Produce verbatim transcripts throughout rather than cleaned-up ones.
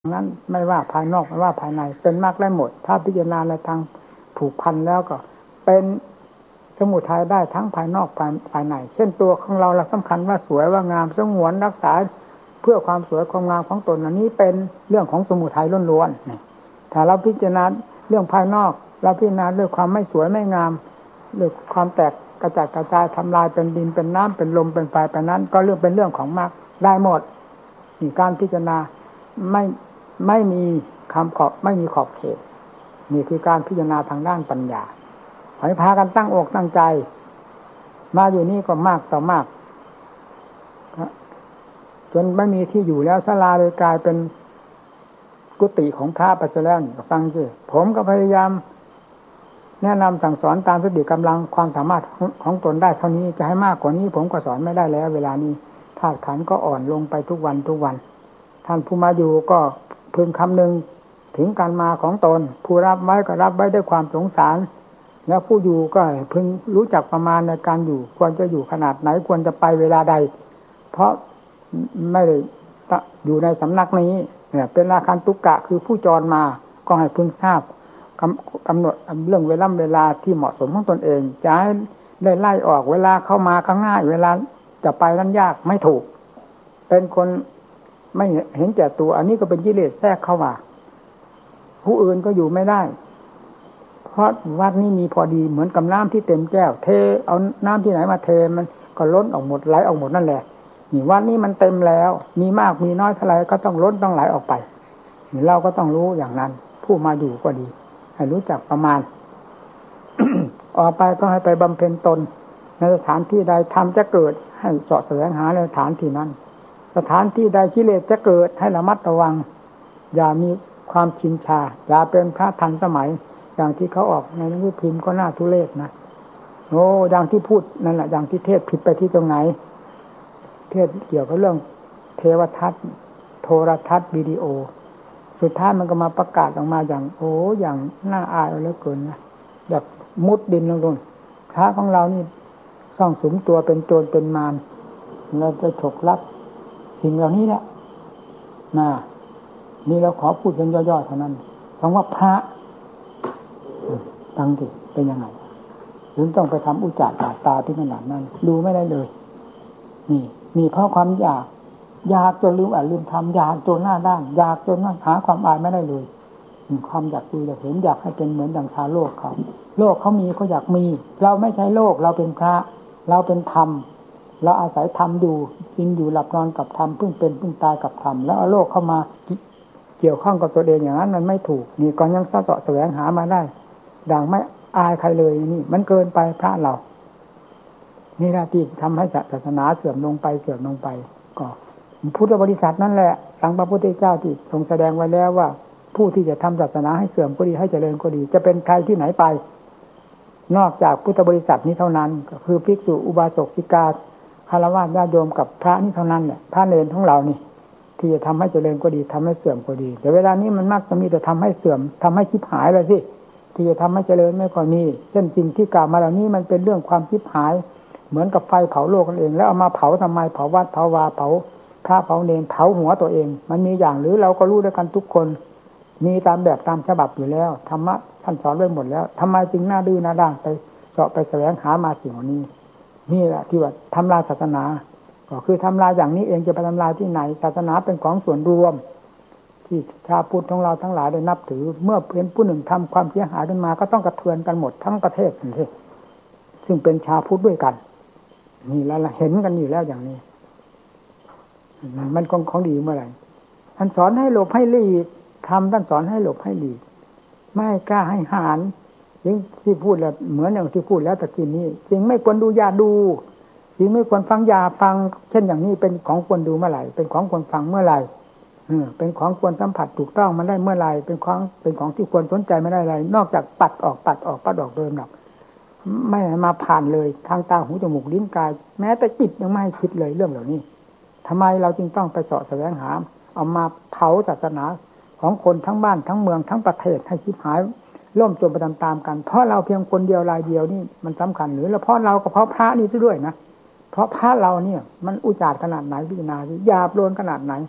นั้นไม่ว่าภายนอกไม่ว่าภายในเป็นมรรคได้หมดถ้าพิจารณาในทางผูกพันแล้วก็เป็นสมุทัยได้ทั้งภายนอกภายภายในเช่นตัวของเราเราสำคัญว่าสวยว่างามสงวนรักษาเพื่อความสวยความงามของตนอันนี้เป็นเรื่องของสมุทัยล้วนๆถ้าเราพิจารณาเรื่องภายนอกเราพิจารณาด้วยความไม่สวยไม่งามด้วยความแตกกระจัดกระจายทำลายเป็นดินเป็นน้ำเป็นลมเป็นไฟไปนั้นก็เรื่องเป็นเรื่องของมรรคได้หมดนี่การพิจารณาไม่ไม่มีคำขอบไม่มีขอบเขตนี่คือการพิจารณาทางด้านปัญญาให้พากันตั้งอกตั้งใจมาอยู่นี่ก็มากต่อมากจนไม่มีที่อยู่แล้วศาลาเลยกลายเป็นกุฏิของพระไปซะแล้วนี่ฟังสิผมก็พยายามแนะนำสั่งสอนตามสติกำลังความสามารถของของตนได้เท่านี้จะให้มากกว่านี้ผมก็สอนไม่ได้แล้วเวลานี้ธาตุขันธ์ก็อ่อนลงไปทุกวันทุกวันท่านผู้มาอยู่ก็พึงคำนึงถึงการมาของตนผู้รับไว้ก็รับไว้ด้วยความสงสารแล้วผู้อยู่ก็พึงรู้จักประมาณในการอยู่ควรจะอยู่ขนาดไหนควรจะไปเวลาใดเพราะไม่ได้อยู่ในสำนักนี้เนี่ยเป็นราคันตุกะคือผู้จรมาก็ให้พึงทราบกำหนดเรื่องเวลาเวลาที่เหมาะสมของตนเองจะให้ได้ไล่ออกเวลาเข้ามาก็ง่ายเวลาจะไปนั้นยากไม่ถูกเป็นคนไม่เห็นแก่ตัวอันนี้ก็เป็นกิเลสแทรกเข้ามาผู้อื่นก็อยู่ไม่ได้เพราะวัดนี้มีพอดีเหมือนกับน้ำที่เต็มแก้วเทเอาน้ำที่ไหนมาเทมันก็ล้นออกหมดไหลออกหมดนั่นแหละนี่วัดนี้มันเต็มแล้วมีมากมีน้อยเท่าไรก็ต้องล้นต้องไหลออกไปนี่เราก็ต้องรู้อย่างนั้นผู้มาอยู่ก็ดีให้รู้จักประมาณ ออกไปก็ให้ไปบำเพ็ญตนในสถานที่ใดธรรมจะเกิดให้เสาะแสวงหาในสถานที่นั้นสถานที่ใดกิเลสจะเกิดให้ระมัดระวังอย่ามีความชินชาอย่าเป็นพระทันสมัยอย่างที่เขาออกในหนังสือพิมพ์ก็น่าทุเรศนะโอ้อย่างที่พูดนั่นแหละอย่างที่เทศผิดไปที่ตรงไหนเทศเกี่ยวกับเรื่องเทวทัศน์โทรทัศน์วิดีโอสุดท้ายมันก็มาประกาศออกมาอย่างโอ้อย่างน่าอายเหลือเกินนะแบบมุดดินลงลงพระของเรานี่ซ่องสุมตัวเป็นโจรเป็นมารเราจะฉกลักสิ่งเหล่านี้แหละนะนี่เราขอพูดเป็นย่อๆเท่านั้นคำว่าพระตั้งดิเป็นยังไงถึงต้องไปทำอุจจาระตาที่ขนาดนั้นดูไม่ได้เลยนี่นี่เพราะความอยากอยากจนลืมอ่านลืมทำอยากจนหน้าด้านอยากจนหาความอายไม่ได้เลยความอยากดูอยากเห็นอยากให้เป็นเหมือนดังชาโลกเขาโลกเขามีเขาอยากมีเราไม่ใช่โลกเราเป็นพระเราเป็นธรรมเราอาศัยธรรมอยู่กินอยู่หลับนอนกับธรรมเพิ่งเป็นเพิ่งตายกับธรรมแล้วเอาโลกเข้ามาเกี่ยวข้องกับตัวเองอย่างนั้นมันไม่ถูกนี่ก่อนยังสะเสาะแสวงหามาได้ดังไม่อายใครเลยนี่มันเกินไปพระเรานี่แหละที่ทำให้ศาสนาเสื่อมลงไปเสื่อมลงไปก็พุทธบริษัทนั่นแหละหลังพระพุทธเจ้าที่ทรงแสดงไว้แล้วว่าผู้ที่จะทำศาสนาให้เสื่อมก็ดีให้เจริญก็ดีจะเป็นใครที่ไหนไปนอกจากพุทธบริษัทนี้เท่านั้นก็คือภิกษุอุบาสกภิกษุคฤหัสถ์ญาติโยมกับพระนี่เท่านั้นแหละพระเนรของเรานี่ที่จะทำให้เจริญก็ดีทำให้เสื่อมก็ดีแต่เวลานี้มันมักจะมีแต่ทำให้เสื่อมทำให้ชิบหายเลยสิที่จะทำให้เจริญไม่ค่อยมีเช่นสิ่งที่กล่าวมาเหล่านี้มันเป็นเรื่องความชิบหายเหมือนกับไฟเผาโลกกันเองแล้วเอามาเผาทำไมเผาวัดเผาวาเผาพระเผาเนรเผาหัวตัวเองมันมีอย่างหรือเราก็รู้ด้วยกันทุกคนมีตามแบบตามฉบับอยู่แล้วธรรมะท่านสอนไว้หมดแล้วทำไมจึงหน้าดื้อหน้าด้านไปเสาะไปแสวงหามาสิ่งเหล่านี้นี่แหละที่ว่าทำลายศาสนาก็คือทำลายอย่างนี้เองจะไปทำลายที่ไหนศาสนาเป็นของส่วนรวมที่ชาวพุทธของเราทั้งหลายได้นับถือเมื่อเป็นผู้หนึ่งทำความเสียหายขึ้นมาก็ต้องกระเทือนกันหมดทั้งประเทศนี่ซึ่งเป็นชาวพุทธด้วยกันนี่แล้วเห็นกันอยู่แล้วอย่างนี้มันของของดีเมื่อไหร่ท่านสอนให้หลบให้หลีกทำท่านสอนให้หลบให้หลีกไม่กล้าให้หานยิ่งที่พูดแล้วเหมือนอย่างที่พูดแล้วตะกี้นี้สิ่งไม่ควรดูอย่าดูสิ่งไม่ควรฟังอย่าฟังเช่นอย่างนี้เป็นของควรดูเมื่อไหร่เป็นของควรฟังเมื่อไหร่เป็นของควรสัมผัสถูกต้องมันได้เมื่อไหร่เป็นของเป็นของที่ควรสนใจไม่ได้อะไรนอกจากปัดออกปัดออกปัดออกโดยลำดับไม่มาผ่านเลยทางตาหูจมูกลิ้นกายแม้แต่จิตยังไม่ให้คิดเลยเรื่องเหล่านี้ทำไมเราจึงต้องไปเสาะแสวงหาเอามาเผาศาสนาของคนทั้งบ้านทั้งเมืองทั้งประเทศให้ชิบหายล่มจมไปตามๆกันเพราะเราเพียงคนเดียวรายเดียวนี่มันสำคัญหรือแล้วเพราะเรากับเพราะพระนี่ด้วยนะเพราะพระเราเนี่ยมันอุจจาระขนาดไหนพิจารณาหยาบโลนขนาดไหน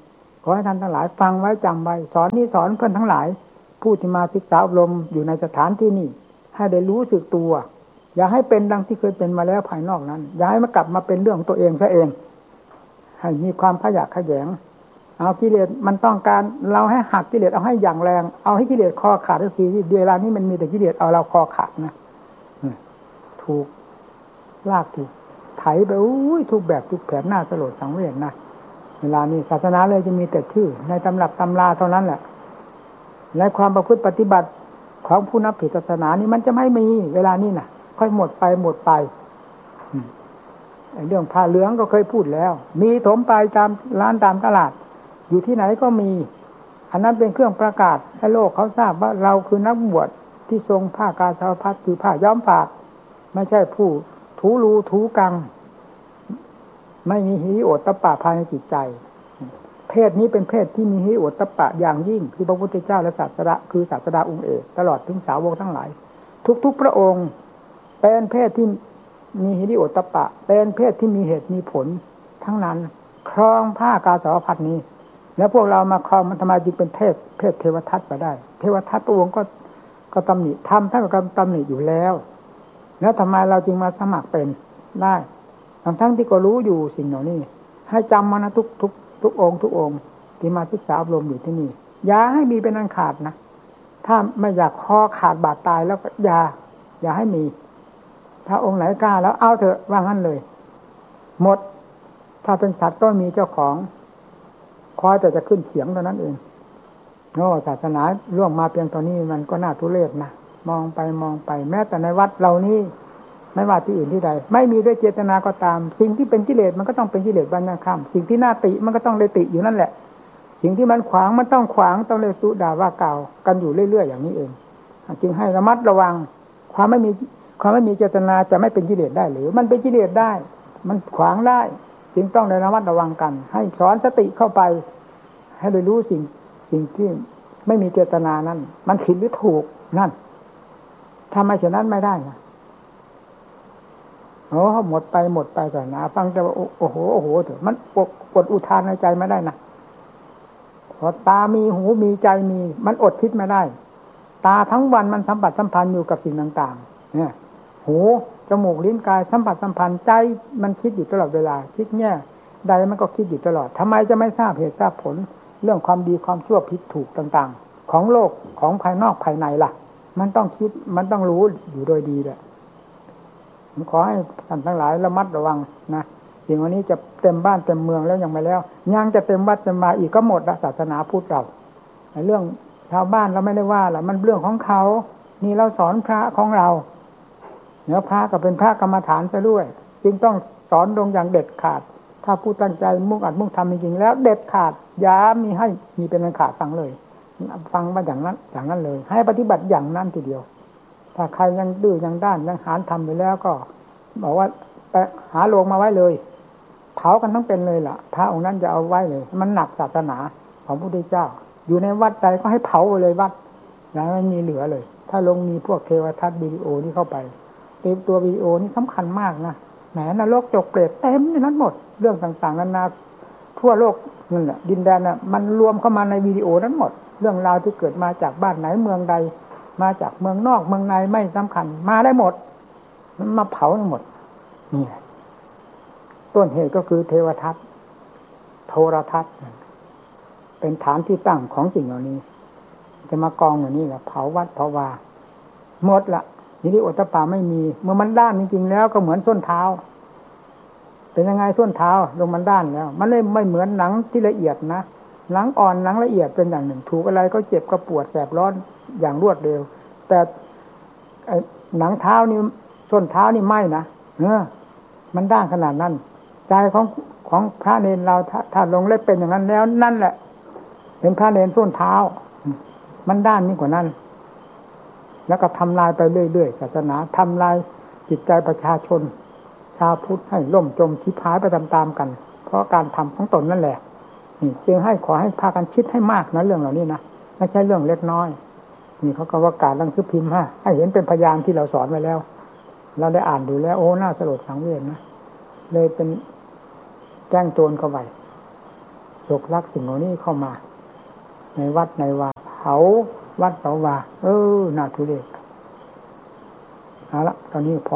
ขอให้ท่านทั้งหลายฟังไว้จำไว้สอนนี้สอนเพื่อนทั้งหลายผู้ที่มาศึกษาอบรมอยู่ในสถานที่นี้ให้ได้รู้สึกตัวอย่าให้เป็นดังที่เคยเป็นมาแล้วภายนอกนั้นอย่าให้มันกลับมาเป็นเรื่องตัวเองซะเองให้มีความขยักขยงเอากิเลสมันต้องการเราให้หักกิเลสเอาให้อย่างแรงเอาให้กิเลสคอขาดทุกทีเวลานี้มันมีแต่กิเลสเอาเราคอขาดนะถูกลากถูกไถไปอุ้ยทุกแบบทุกแผนหน้าสลดสังเวชนะเวลานี้ศาสนาเลยจะมีแต่ชื่อในตำรับตำราเท่านั้นแหละและความประพฤติปฏิบัติของผู้นับถือศาสนานี้มันจะไม่มีเวลานี้น่ะค่อยหมดไปหมดไปเรื่องผ้าเหลืองก็เคยพูดแล้วมีถมไปตามร้านตามตลาดอยู่ที่ไหนก็มีอันนั้นเป็นเครื่องประกาศให้โลกเขาทราบว่าเราคือนักบวชที่ทรงผ้ากาสาวพัดคือผ้าย้อมปากไม่ใช่ผู้ถูรูถูกังไม่มีหิริโอตตัปปะภายในจิตใจเพศนี้เป็นเพศที่มีหิริโอตตัปปะอย่างยิ่งคือพระพุทธเจ้าและศาสดาคือศาสดาองค์เอกตลอดถึงสาวกทั้งหลายทุกๆพระองค์เป็นเพศที่มีหิริโอตตัปปะเป็นเพศที่มีเหตุมีผลทั้งนั้นครองผ้ากาสาวพัดนี้แล้วพวกเรามาครองมันทำไมจึงเป็นเทพเพศเทวทัตไปได้เทวทัตพระองค์ก็ก็ตำหนิทำท่านก็ตำหนิอยู่แล้วแล้วทำไมเราจึงมาสมัครเป็นได้ทั้งทั้งที่ก็รู้อยู่สิ่งเหล่านี้ให้จำมานะทุกทุกทุกองค์ทุกองค์ที่มาศึกษาอบรมอยู่ที่นี่อย่าให้มีเป็นอันขาดนะถ้าไม่อยากคอขาดบาดตายแล้วก็อย่าอย่าให้มีถ้าองค์ไหนกล้าแล้วเอาเถอะว่างั้นเลยหมดถ้าเป็นสัตว์ก็มีเจ้าของคอยแต่จะขึ้นเขียงเท่านั้นเองโอ้ศาสนาล่วงมาเพียงตอนนี้มันก็น่าทุเรศนะมองไปมองไปแม้แต่ในวัดเรานี่ไม่ว่าที่อื่นที่ใดไม่มีด้วยเจตนาก็ตามสิ่งที่เป็นกิเลสมันก็ต้องเป็นกิเลสบรรยังค่ำสิ่งที่น่าติมันก็ต้องเลยติอยู่นั่นแหละสิ่งที่มันขวางมันต้องขวางต้องเลยตุด่าว่ากล่าวกันอยู่เรื่อยๆอย่างนี้เองจึงให้ระมัดระวังความไม่มีความไม่มีเจตนาจะไม่เป็นกิเลสได้หรือมันเป็นกิเลสได้มันขวางได้จึงต้องได้ระมัดระวังกันให้สอนสติเข้าไปให้ได้รู้สิ่งสิ่งที่ไม่มีเจตนานั้นมันผิดหรือถูกนั่นทำไมเช่นนั้นไม่ได้นะโอ้หมดไปหมดไปศาสนาฟังแต่ว่าโอ้โหโอ้โหเถอะมันปวดปวดอุทานในใจไม่ได้นะพอตามีหูมีใจมีมันอดคิดไม่ได้ตาทั้งวันมันสัมผัสสัมพันธ์อยู่กับสิ่งต่างๆเนี่ยหูจมูกลิ้นกายสัมผัสสัมพันธ์ใจมันคิดอยู่ตลอดเวลาคิดแง่ใดมันก็คิดอยู่ตลอดทำไมจะไม่ทราบเหตุทราบผลเรื่องความดีความชั่วผิดถูกต่างๆของโลกของภายนอกภายในล่ะมันต้องคิดมันต้องรู้อยู่โดยดีแหละผมขอให้ท่านทั้งหลายระมัดระวังนะสิ่งวันนี้จะเต็มบ้านเต็มเมืองแล้วยังไม่แล้วยังจะเต็มวัดจะมาอีกก็หมดละศาสนาพุทธเราในเรื่องชาวบ้านเราไม่ได้ว่าล่ะมันเรื่องของเขานี่เราสอนพระของเราเนื้อพระก็เป็นพระกรรมฐานซะด้วยจึงต้องสอนลงอย่างเด็ดขาดถ้าผู้ตั้งใจมุ่งอัดมุ่งทำจริงๆแล้วเด็ดขาดย้ามีให้มีเป็นอันขาดฟังเลยฟังมาอย่างนั้นอย่างนั้นเลยให้ปฏิบัติอย่างนั้นทีเดียวถ้าใครยังดื้อยังด้านยังหานทำไปแล้วก็บอกว่าไปหาโลงมาไว้เลยเผากันทั้งเป็นเลยล่ะพระองค์นั้นจะเอาไว้เลยมันหนักศาสนาของพระพุทธเจ้าอยู่ในวัดใดก็ให้เผาเลยวัดแล้วไม่มีเหลือเลยถ้าลงมีพวกเทวทัศน์วิดีโอนี่เข้าไปเต็มตัววิดีโอนี่สำคัญมากนะแหมนรกจกเปรตเต็มในนั้นหมดเรื่องต่างๆนานาทั่วโลกนั่นแหละดินแดนน่ะมันรวมเข้ามาในวิดีโอนั้นหมดเรื่องราวที่เกิดมาจากบ้านไหนเมืองใดมาจากเมืองนอกเมืองในไม่สำคัญมาได้หมดมันมาเผาทั้งหมดนี่ต้นเหตุก็คือเทวทัศน์โทรทัศน์เป็นฐานที่ตั้งของสิ่งเหล่านี้จะมากองอย่างนี้แหละเผาวัดเผาวาหมดละหิริโอตตัปปะไม่มีเมื่อมันด้านจริงๆแล้วก็เหมือนส้นเท้าเป็นยังไงส้นเท้าลงมันด้านแล้วมันไม่ไม่เหมือนหนังที่ละเอียดนะหนังอ่อนหนังละเอียดเป็นอย่างหนึ่งถูกอะไรก็เจ็บก็ปวดแสบร้อนอย่างรวดเร็วแต่หนังเท้านี่ส้นเท้านี่ไม่นะเออมันด้านขนาดนั้นใจของของพระเนรเราถ้าถ้าลงเล็บเป็นอย่างนั้นแล้วนั่นแหละเป็นพระเนรส้นเท้ามันด้านนี้กว่านั้นแล้วก็ทำลายไปเรื่อยๆศาสนาทำลายจิตใจประชาชนชาวพุทธให้ล่มจมทิพายไปตามๆกันเพราะการทำของตนนั่นแหละนี่จึงให้ขอให้พากันคิดให้มากนะเรื่องเหล่านี้นะไม่ใช่เรื่องเล็กน้อยนี่เขาก็ว่าการหนังสือพิมพ์ฮะให้เห็นเป็นพยานที่เราสอนไว้แล้วเราได้อ่านดูแล้วโอ้น่าสลดสังเวชนะเลยเป็นแจ้งโจรเข้าไปฉกลักสิ่งเหล่านี้เข้ามาในวัดในวาเผาวัดเผาวาเออน่าทุเรศเอาละตอนนี้พอ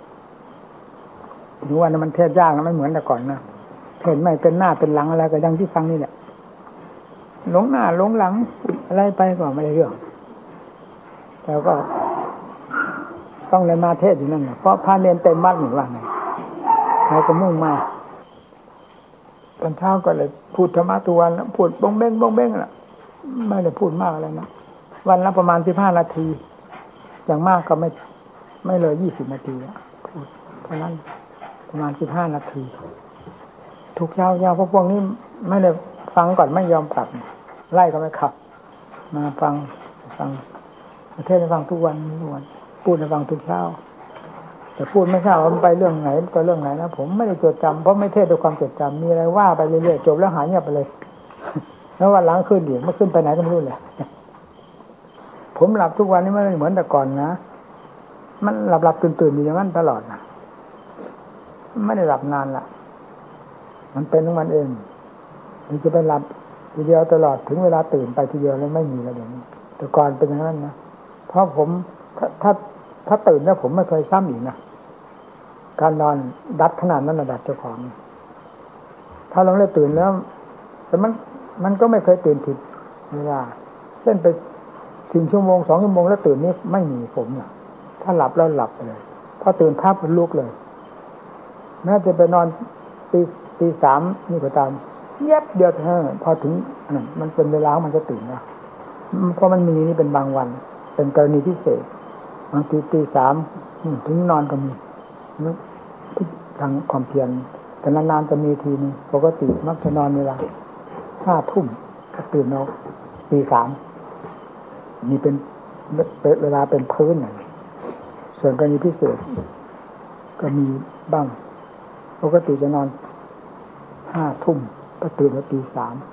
ถึงวันนั้นมันเทศยากนะไม่เหมือนแต่ก่อนนะเทศไม่เป็นหน้าเป็นหลังอะไรก็ยังที่ฟังนี่แหละหลงหน้าหลงหลังอะไรไปก็ไม่ได้เรื่องแต่ก็ต้องเลยมาเทศอยู่นั่นนะเพราะพระเนรเต็มวัดหนึ่งว่าไงใครก็มุ่งมาตอนเช้าก็เลยพูดธรรมะทุกวันพูดบ้งเบ้งบ้งเบ้งล่ะไม่ได้พูดมากอะไรนะวันละประมาณสิบห้านาทีอย่างมากก็ไม่ไม่เลยยี่สิบนาทีพูดเท่านั้นประมาณสิบห้านาทีทุกเช้าเช้าเพราะพวกนี้ไม่ได้ฟังก่อนไม่ยอมกลับไล่ก็ไม่ขับมาฟังฟังประเทศให้ฟังทุกวันทุกวันพูดให้ฟังทุกเช้าแต่พูดไม่ทราบว่ามันไปเรื่องไหนก็เรื่องไหนนะผมไม่ได้จดจำเพราะไม่เทศด้วยความจดจำมีอะไรว่าไปเรื่อยๆจบแล้วหายเงียบไปเลยแล้ววันหลังขึ้นอีกไม่ขึ้นไปไหนก็ไม่รู้เลยผมหลับทุกวันนี้ไม่เหมือนแต่ก่อนนะมันหลับหลับตื่นตื่นอยู่อย่างนั้นตลอดนะไม่ได้หลับนานละมันเป็นของมันเองมันจะไปหลับทีเดียวตลอดถึงเวลาตื่นไปทีเดียวแล้วไม่มีแล้วอย่างนี้แต่ก่อนเป็นอย่างนั้นนะเพราะผมถ้าถ้าถ้าตื่นแล้วผมไม่เคยซ้ำอีกนะการนอนดัดขนาดนั้นนะดัดเจ้าของถ้าเราได้ตื่นแล้วแต่มันมันก็ไม่เคยตื่นผิดเวลาเส้นไปถึงชั่วโมงสองชั่วโมงแล้วตื่นนี่ไม่มีผมเนี่ยถ้าหลับแล้วหลับไปเลยพอตื่นภาพมันลุกเลยแม้จะไปนอนตีตีสามนี่ก็ตามเย็บเดียวเท่านั้นพอถึงมันเป็นเวลามันจะตื่นนะเพราะมันมีนี่เป็นบางวันเป็นกรณีพิเศษบางทีตีสามถึงนอนก็มีทางความเพียรแต่นานๆจะมีทีนึงปกติมักจะนอนเวลาห้าทุ่มก็ตื่นนอนตีสามนี่เป็นเวลาเป็นพื้นอย่างส่วนกรณีพิเศษก็มีบ้างปกติจะนอนห้าทุ่มก็ตื่นแล้วตีสาม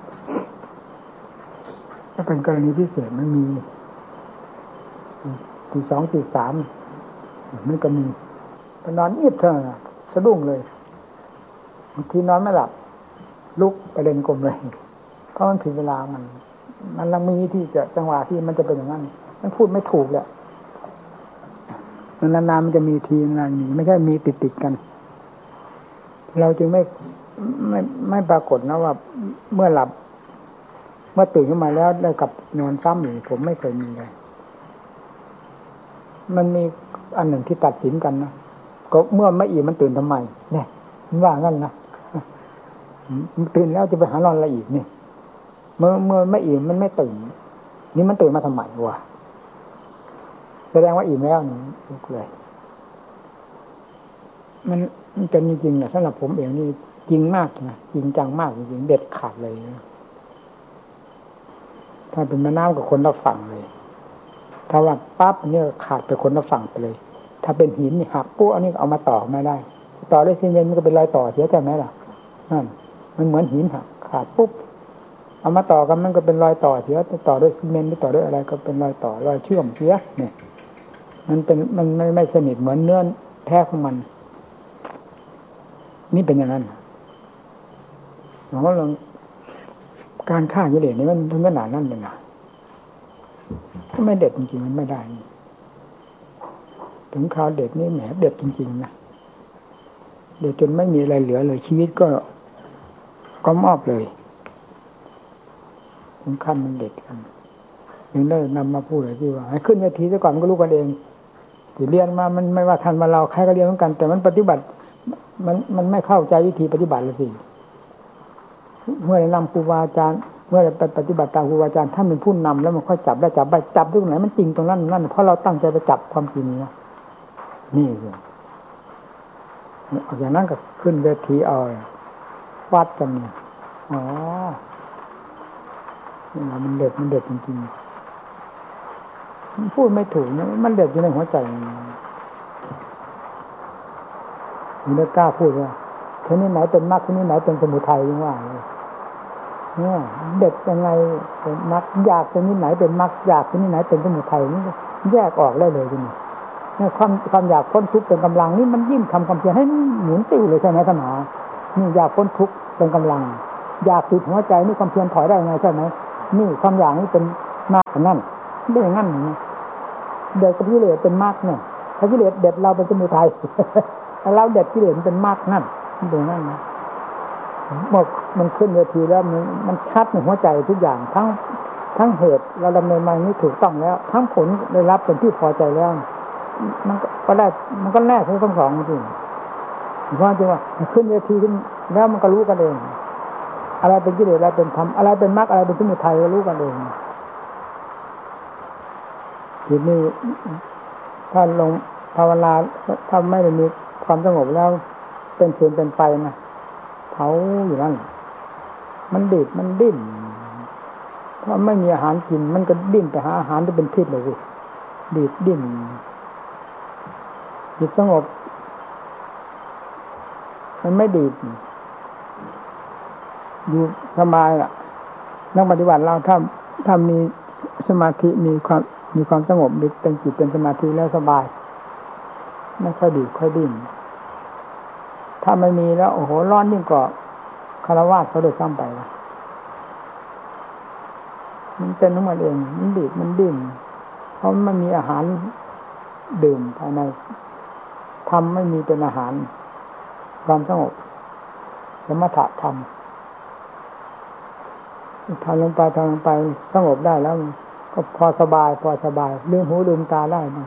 ถ้าเป็นกรณีพิเศษมันมีตีสองตีสามมันก็มีพอนอนอีบเท่านั้นสะดุ้งเลยบางทีนอนไม่หลับลุกไปเดินกลมเลยเพราะมันถึงเวลามันมันลังมีที่จะจังหวะที่มันจะเป็นอย่างนั้นมันพูดไม่ถูกแหละนานๆมันจะมีทีนานๆมีไม่ใช่มีติดๆกันเราจึงไม่ไม่ไม่ปรากฏนะว่าเมื่อหลับเมื่อตื่นขึ้นมาแล้วได้กลับนอนซ้ำอยู่ผมไม่เคยมีเลยมันมีอันหนึ่งที่ตัดสินกันนะก็เมื่อไม่อิ่มมันตื่นทำไมเนี่ยมันว่างั้นนะตื่นแล้วจะไปหานอนอะไรอีกนี่เมื่อเมื่อไม่อิ่มมันไม่ตื่นนี่มันตื่นมาทำไมวะแสดงว่าอิ่มแล้วนี่ลุกเลยมันมันเป็นจริงๆนะสำหรับผมเองนี่จริงมากนะจริงจังมากจริงๆเด็ดขาดเลยนะถ้าเป็นแม่น้ำกับคนละฝั่งเลยถ้าว่าปั๊บอันนี้ขาดไปคนละฝั่งไปเลยถ้าเป็นหินนี่หักปุ๊บอันนี้เอามาต่อไม่ได้ต่อด้วยซีเมนต์มันก็เป็นรอยต่อเสียใช่ไหมล่ะนั่นมันเหมือนหินหักขาดปุ๊บเอามาต่อกันมันก็เป็นรอยต่อเสียต่อด้วยซีเมนต์หรือต่อด้วยอะไรก็เป็นรอยต่อรอยเชื่อมเสียเนี่ยมันเป็นมันไม่ไม่สนิทเหมือนเนื้อแท้ของมันนี่เป็นอย่างนั้นเพราะเราการฆ่ากิเลสนี่มันถึงขนาดนั้นเลยนะถ้าไม่เด็ดจริงๆมันไม่ได้ถึงคราวเด็ดนี่แหมเด็ดจริงๆนะเด็ดจนไม่มีอะไรเหลือเลยชีวิตก็ก็มอบเลยถึงขั้นมันเด็ดกันถึงได้นำมาพูดเลยที่ว่าให้ขึ้นเวทีซะก่อนมันก็รู้กันเองที่เรียนมามันไม่ว่าทันมาเราใครก็เรียนเหมือนกันแต่มันปฏิบัติมันมันไม่เข้าใจวิธีปฏิบัติเลยสิเมื่อได้นำครูบาอาจารย์เมื่อไปปฏิบัติตามครูบาอาจารย์ท่านเป็นผู้นำแล้วมันค่อยจับได้จับไปจับตรงไหนมันจริงตรงนั้นนั่นเพราะเราตั้งใจไปจับความจริงนะนี่เลยอย่างนั้นก็ขึ้นเวทีเอาวัดกันเนี่ยอ๋อนี่มันเด็ดมันเด็ดจริงๆมันพูดไม่ถูกนะมันเด็ดอยู่ในหัวใจมันไม่กล้าพูดว่าชนิดไหนเป็นมรรคชนิดไหนเป็นสมุทัยยังว่าเลยเนี่ยเด็ดยังไงเป็นมรรคอยากชนิดไหนเป็นมรรคอยากชนิดไหนเป็นสมุทัยนี่แยกออกได้เลยทีนี้เนี่ยความความอยากพ้นทุกข์เป็นกำลังนี่มันยิ่งทำความเพียรให้หมุนติ้วเลยใช่ไหมท่านหมอนี่อยากพ้นทุกข์เป็นกำลังอยากติดหัวใจนี่ความเพียรถอยได้ไงใช่ไหมนี่ความอยากนี่เป็นมากนั่นไม่อย่างนั้นนะเด็ดกับกิเลสเป็นมากเนี่ยถ้ากิเลสเด็ดเราเป็นสมุทัยเราเด็ดกิเลสเป็นมากนั่นมันเป็นนั่นนะเมื่อมันขึ้นเวทีแล้วมันมันชัดในหัวใจทุกอย่างทั้งทั้งเหตุเราดำเนินมานี่ถูกต้องแล้วทั้งผลได้รับเป็นที่พอใจแล้วมันก็ได้มันก็แน่ทั้งสองจริงเพราะจริงว่าขึ้นเวทีขึ้นแล้วมันก็รู้กันเองอะไรเป็นกิเลสอะไรเป็นธรรมอะไรเป็นมรรคอะไรเป็นสมุทัยก็รู้กันเองทีนี้ถ้าลงภาวนาถ้าไม่ได้มีความสงบแล้วเป็นเสื่อมเป็นไปนะเผาอยู่นั่นมันดิบมันดิ้นถ้าไม่มีอาหารกินมันก็ดิ้นไปหาอาหารที่เป็นพิษเลยสิดิบดิ้นจิตสงบมันไม่ดีอยู่สบายล่ะนักปฏิบัติเราถ้าถ้ามีสมาธิมีความมีความสงบมีเป็นจิตเป็นสมาธิแล้วสบายไม่ค่อยดีค่อยดิ้นถ้าไม่มีแล้วโอ้โหร้อนยิ่งกว่าคารวะเขาโดยซ้ำไปนะมันเป็นของมันเองมันดิบมันดิ้นเพราะมันมีอาหารดื่มภายในทำไม่มีเป็นอาหารความสงบสมถะธรรมทำลงไปทำลงไปสงบได้แล้วก็พอสบายพอสบายลืมหูลืมตาได้นะ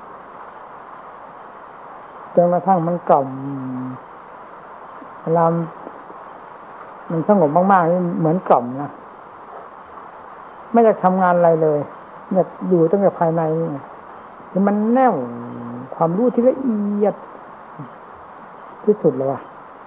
จนกระทั่งมันกล่อมเวลามันสงบมากๆนี่เหมือนกล่อมนะไม่อยากทำงานอะไรเลยอยากอยู่ตั้งแต่ภายในนี่มันแน่วความรู้ที่ละเอียดที่สุดเลยว่ะ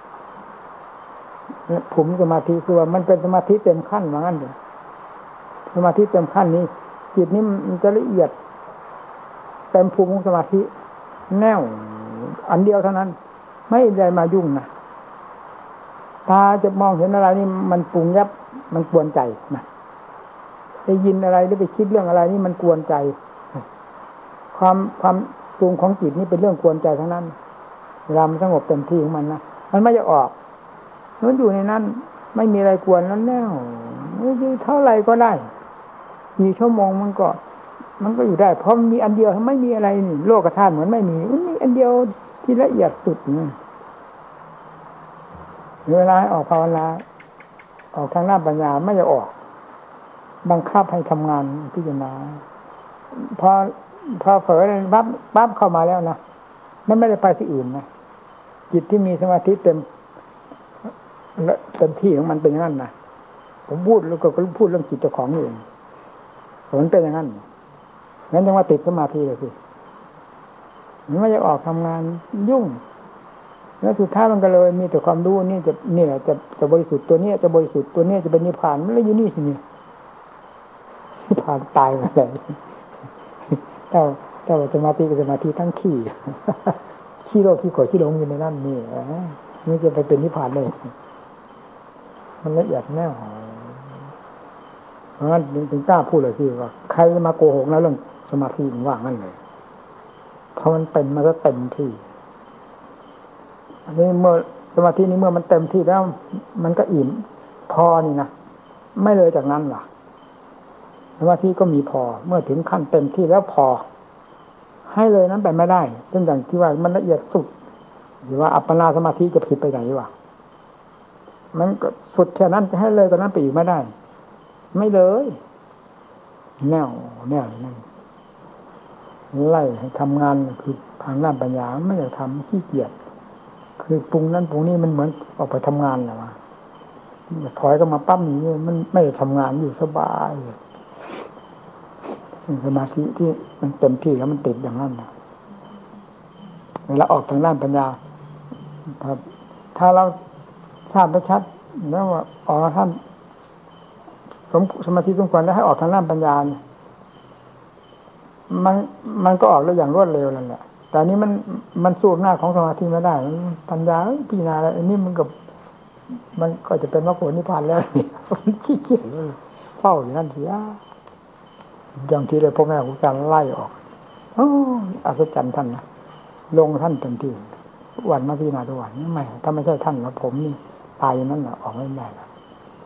ผมสมาธิคือว่ามันเป็นสมาธิเต็มขั้นว่างั้นเถอะสมาธิเต็มขั้นนี้จิตนี้มันจะละเอียดเต็มภูมิของสมาธิแน่วอันเดียวเท่านั้นไม่ได้มายุ่งนะตาจะมองเห็นอะไรนี่มันปรุงยับมันกวนใจนะได้ยินอะไรหรือไปคิดเรื่องอะไรนี่มันกวนใจความความปรุงของจิตนี่เป็นเรื่องกวนใจทั้งนั้นเวลามันสงบเต็มที่ของมันนะมันไม่จะออกมันอยู่ในนั้นไม่มีอะไรกวนแล้วแน่วเท่าไรก็ได้กี่ชั่วโมงมันก็มันก็อยู่ได้เพราะมันมีอันเดียวไม่มีอะไรนี่โลกธาตุเหมือนไม่มีมันมีอันเดียวที่ละเอียดสุดนี่เวลาออกภาวนาออกทางหน้าปัญญาไม่จะออกบังคับให้ทำงานพิจารณาพอพอเผลอเลยปั๊บปั๊บเข้ามาแล้วนะมันไม่ได้ไปที่อื่นนะจิตที่มีสมาธิเต็มเต็มที่ของมันเป็นอย่างนั้นนะผมพูดแล้วก็พูดเรื่องจิตเจ้าของเองมันเป็นอย่างนั้นงั้นยังว่าติดสมาธิเลยสิมันไม่จะออกทำงานยุ่งแล้วสุดท้ายมันก็เลยมีแต่ความรู้นี่จะนี่แหละจะจะบริสุทธิ์ตัวนี้จะบริสุทธิ์ตัวนี้จะเป็นนิพพานมันเลยอยู่นี่สินี่นิพพานตายมาเลยแต่แต่ว่าสมาธิกับสมาธิทั้งขี้ขี้โลกขี้ขอยขี้หลงอยู่ในนั่นนี่นี่จะไปเป็นนิพพานเลยมันละเอียดแน่เพราะงั้นถึงกล้าพูดเลยที่ว่าใครมาโกหกแล้วเรื่องสมาธิมันว่างนั่นเลยเพราะมันเป็นมาซะเต็มที่อันนี้เมื่อสมาธินี้เมื่อมันเต็มที่แล้วมันก็อิ่มพอนี่นะไม่เลยจากนั้นล่ะสมาธิก็มีพอเมื่อถึงขั้นเต็มที่แล้วพอให้เลยนั้นไปไม่ได้เช่นอย่างที่ว่ามันละเอียดสุดหรือว่าอัปปนาสมาธิจะผิดไปไหนวะมันก็สุดแค่นั้นจะให้เลยตอนนั้นไปอีกไม่ได้ไม่เลยแน่วแน่วนั่นไล่ให้ทำงานคือทางด้านปัญญาไม่อยากทำขี้เกียจคือปรุงนั้นปรุงนี้มันเหมือนออกไปทำงานแหละวะถอยก็มาปั้มอย่างนี้มันไม่ได้ทำงานอยู่สบายสมาธิที่มันเต็มที่แล้วมันติดอย่างนั้นนะเวลาออกทางด้านปัญญาถ้าเราทราบได้ชัดแล้วว่าออกท่านสมสมาธิสมควรแล้วให้ออกทางด้านปัญญามันมันก็ออกแล้วอย่างรวดเร็วนั่นแหละแต่นี้มันมันสู้หน้าของสมาธิไม่ได้ปัญญาพิจารณาอะไรอันนี้มันกับมันก็จะเป็นมรรคผลนิพพานแล้วมันขี้เกียจเฝ้าอยู่นั่นเสียอย่างที่เลยพ่อแม่ครูอาจารย์ไล่ออกโอ้อัศจรรย์ท่านนะลงท่านเต็มที่วันมาพิจารณาทุกวันไม่ถ้าไม่ใช่ท่านแล้วผมนี่ตายอย่างนั้นแหละออกไม่ได้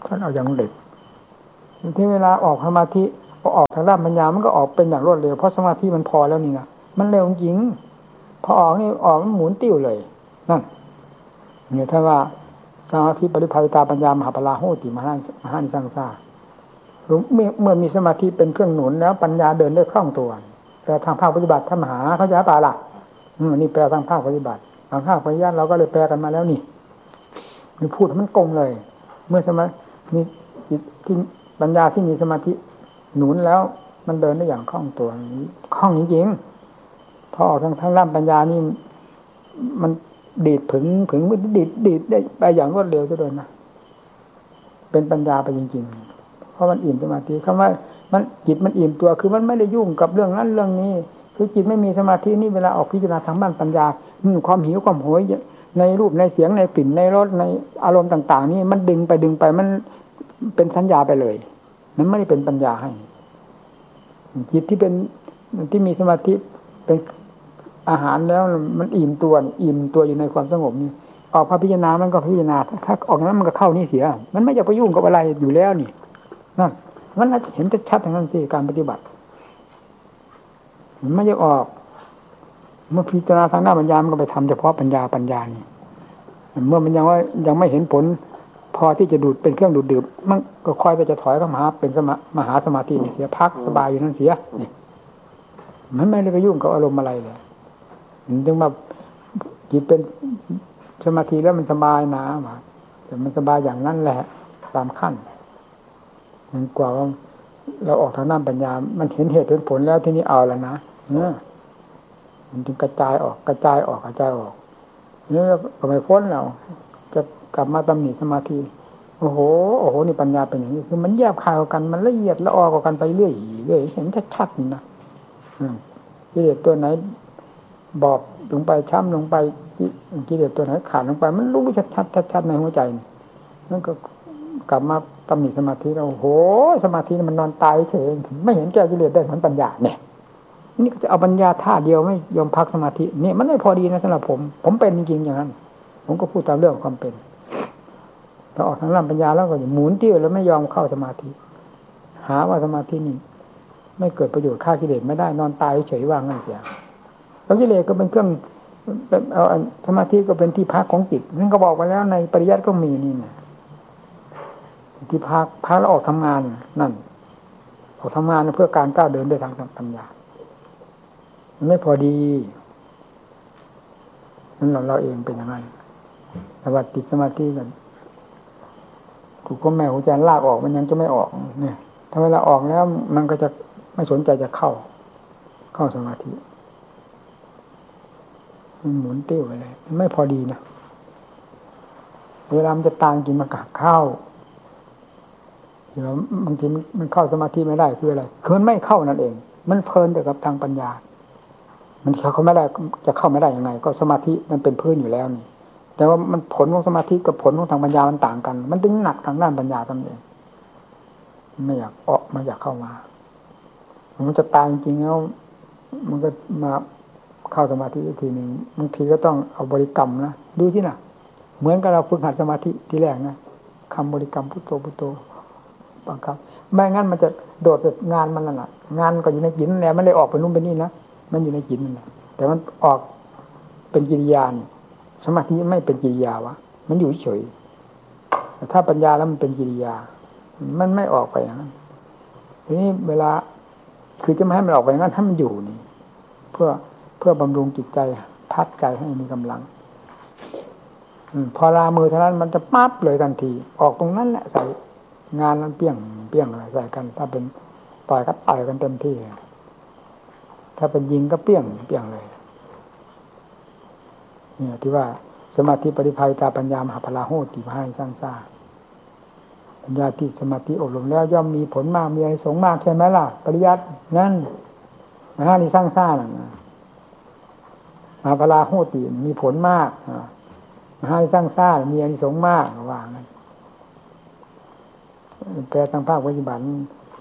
ท่านเอาอย่างเด็กที่เวลาออกสมาธิพอออกทางด้านปัญญามันก็ออกเป็นอย่างรวดเร็วเพราะสมาธิมันพอแล้วนี่นะมันเร็วจริงพอออกนี่ออกมันหมุนติ้วเลยนั่นเนี่ยถ้าว่าสมาธิปริภาวิตาปัญญามหาปลาโหติมหามหานิสังสาเมื่อเมื่อมีสมาธิเป็นเครื่องหนุนแล้วปัญญาเดินได้คล่องตัวแต่ทางภาคปฏิบัติถ้ามหาเขาจะปาล่ะอืมนี่แปลทางภาคปฏิบัติทางภาคปริยัติเราก็เลยแปลกันมาแล้วนี่นี่พูดมันกงเลยเมื่อสมามีจิตที่ปัญญาที่มีสมาธิหนุนแล้วมันเดินได้อย่างคล่องตัวคล่องจริงๆพอออกทางทางด้านปัญญานี่มันดีดผึ่งผึ่งมันดีดดีดได้ไปอย่างรวดเร็วซะด้วยนะเป็นปัญญาไปจริงๆเพราะมันอิ่มสมาธิคำว่ามันจิตมันอิ่มตัวคือมันไม่ได้ยุ่งกับเรื่องนั้นเรื่องนี้คือจิตไม่มีสมาธินี่เวลาออกพิจารณาทางด้านปัญญาความหิวความโหยในรูปในเสียงในกลิ่นในรสในอารมณ์ต่างๆนี่มันดึงไปดึงไปมันเป็นสัญญาไปเลยมันไม่ได้เป็นปัญญาให้จิตที่เป็นที่มีสมาธิเป็นอาหารแล้วมันอิ่มตัวอิ่มตัวอยู่ในความสงบนี่ออกพระพิจารณามันก็พิจารณาถ้าออกนั้นมันก็เข้านี่เสียมันไม่อยากไปยุ่งกับอะไรอยู่แล้วนี่นั่นมันเห็นชัดๆทางนั้นสิการปฏิบัติมันไม่อยากออกเมื่อพิจารณาทางหน้าปัญญามันก็ไปทำเฉพาะปัญญาปัญญานี่เมื่อมันยังว่ายังไม่เห็นผลพอที่จะดูดเป็นเครื่องดูดดื่มมันก็ค่อยก็จะถอยเข้ามาเป็นสมามหาสมาธินี่เสียพักสบายอยู่นั่นเสียนี่มันไม่ได้ไปยุ่งกับอารมณ์อะไรเลยถึงมาจิตเป็นสมาธิแล้วมันสบายนะมาแต่มันสบายอย่างนั้นแหละตามขั้นมันกว่าเราออกทางด้านปัญญามันเห็นเหตุเห็นผลแล้วที่นี่เอาแล้วนะเนี่ยมันจึงกระจายออกกระจายออกกระจายออกนี่ก็ไม่พ้นเราจะกลับมาตำหนิสมาธิโอ้โหโอ้โหนี่ปัญญาเป็นอย่างนี้คือมันแยบคายกันมันละเอียดละออกกันไปเรื่อยเรื่อยเห็นชัดๆนะกิเลสตัวไหนบอบลงไปช้ำลงไปกิเลสตัวไหนขาดลงไปมันรู้ชัดๆชัดๆในหัวใจนั่นก็กลับมาตำหนิสมาธิเราโอ้โหสมาธิมันนอนตายเฉยไม่เห็นแก้กิเลสได้เหมือนปัญญาเนี่ยนี่ก็จะเอาปัญญาท่าเดียวไม่ยอมพักสมาธินี่มันไม่พอดีนะสำหรับผมผมเป็นจริงๆอย่างนั้นผมก็พูดตามเรื่องความเป็นถ้าออกทางด้านปัญญาแล้วก็หมุนติ้วแล้วไม่ยอมเข้าสมาธิหาว่าสมาธินี่ไม่เกิดประโยชน์ฆ่ากิเลสไม่ได้นอนตายเฉยว่างนั่นเสียแล้วกิเลสก็เป็นเครื่องเอาสมาธิก็เป็นที่พักของจิตนั่นก็บอกไปแล้วในปริยัติก็มีนี่นะที่พักพักแล้วออกทำงานนั่นออกทำงานเพื่อการก้าวเดินด้วยทางปัญญามันไม่พอดีนั่นเราเราเองเป็นอย่างนั้นแต่ว่าติดสมาธิกันถูกพ่อแม่หัวใจลากออกมันยังจะไม่ออกเนี่ยถ้าเวลาออกแล้วมันก็จะไม่สนใจจะเข้าเข้าสมาธิมันหมุนติ้วไปเลยมันไม่พอดีนะเวลามันจะตามกินมากะเข้าเดี๋ยวบางทีมันเข้าสมาธิไม่ได้คืออะไรคือมันไม่เข้านั่นเองมันเพลินแต่กับทางปัญญามันเข้าไม่ได้จะเข้าไม่ได้ยังไงก็สมาธิมันเป็นพื้นอยู่แล้วนี่แต่ว่ามันผลของสมาธิกับผลของทางปัญญามันต่างกันมันดึงหนักทางด้านปัญญาตนเองไม่อยากออกไม่อยากเข้ามามันจะตายจริงๆแล้วมันก็มาเข้าสมาธิอีกทีหนึ่งบางทีก็ต้องเอาบริกรรมนะดูที่น่ะเหมือนกับเราฝึกหัดสมาธิทีแรกนะคำบริกรรมพุทโธพุทโธบังคับไม่งั้นมันจะโดดจากงานมันนั่นแหละงานก็อยู่ในจิตนั่นแหละมันเลยออกไปนู่นไปนี่นะมันอยู่ในจิตนั่นแหละแต่มันออกเป็นกิริยาสมาธิไม่เป็นกิริยาวะมันอยู่เฉยแต่ถ้าปัญญาแล้วมันเป็นกิริยามันไม่ออกไปอย่างนั้นทีนี้เวลาคือจะไม่ให้มันออกไปอย่างนั้นให้มันอยู่นี่เพื่อเพื่อบำรุงจิตใจพักใจให้มีกำลังพอลามือเท่านั้นมันจะปั๊บเลยทันทีออกตรงนั้นแหละใส่งานนั้นเปี้ยงเปี้ยงอะไรใส่กันถ้าเป็นต่อยก็ต่อยกันเต็มที่ถ้าเป็นยิงก็เปี้ยงเปี้ยงเลยเนี่ยที่ว่าสมาธิปริภาวิตาปัญญามหาพลาโหติมหาสร้างสร้างปัญญาที่สมาธิอบรมแล้วย่อมมีผลมากมีอานิสงส์มากใช่ไหมล่ะปริยัตินั่นมหานิสร้างสร้างมหาพลาโหติมีผลมากมหานิสร้างสร้างมีอานิสงส์มากว่างั้นแปลทางภาคปฏิบัติ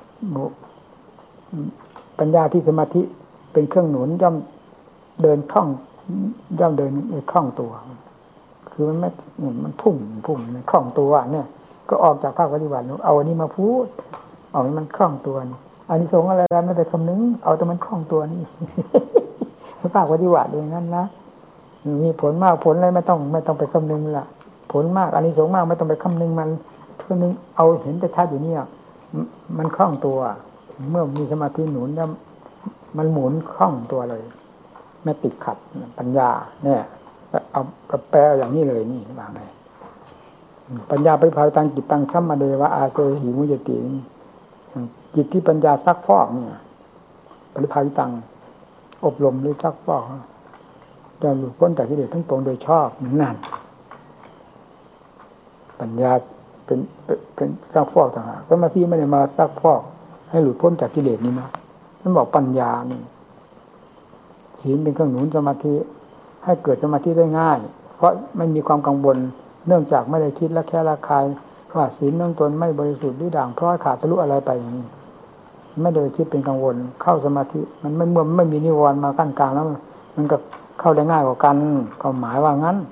ปัญญาที่สมาธิเป็นเครื่องหนุนย่อมเดินคล่องย่อมเดินคล่องตัวคือมันไม่มันพุ่งพุ่งคล่องตัวเนี่ยก็ออกจากภาคปฏิบัติเอาอันนี้มาพูดเอาให้มันคล่องตัวนี่อานิสงส์อะไรกันไม่ได้คำนึงเอาแต่มันคล่องตัวนี่ ภาคปฏิบัติอย่างนั้นนะมีผลมากผลอะไรไม่ต้องไม่ต้องไปคำนึงละผลมากอานิสงส์มากไม่ต้องไปคำนึงมันเพื่อนึงเอาเห็นแต่ชัดอยู่เนี่ยมันคล่องตัวเมื่อมีสมาธิหนุนแล้วมันหมุนคล่องตัวเลยไม่ติดขัดปัญญาเนี่ยเอากระแปลอย่างนี้เลยนี่ว่าไงปัญญาปริภาวิตังจิตตังสัมมาเดวะอาโซหิมุยติจิตที่ปัญญาซักฟอกเนี่ยปริภาวิตังอบรมหรือซักฟอกจะหลุดพ้นจากกิเลสทั้งปวงโดยชอบนั่นปัญญาเป็นเป็นซักฟอกต่างหากสมาธิไม่ได้มาซักฟอกให้หลุดพ้นจากกิเลสนี่นะท่านบอกปัญญานี่ศีลเป็นเครื่องหนุนสมาธิให้เกิดสมาธิได้ง่ายเพราะไม่มีความกังวลเนื่องจากไม่ได้คิดและแค่ละคายว่าศีลเนื่องตนไม่บริสุทธิ์หรือด่างพร้อยขาดทะลุอะไรไปอย่างนี้ไม่ได้คิดเป็นกังวลเข้าสมาธิมันไม่เมื่อไม่มีนิวรณ์มากั้นกลางแล้วมันก็เข้าได้ง่ายกว่ากันความหมายว่างั้น